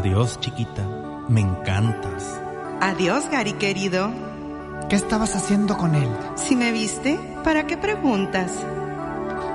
Adiós, chiquita. Me encantas. Adiós, Gary querido. ¿Qué estabas haciendo con él? Si me viste, ¿para qué preguntas?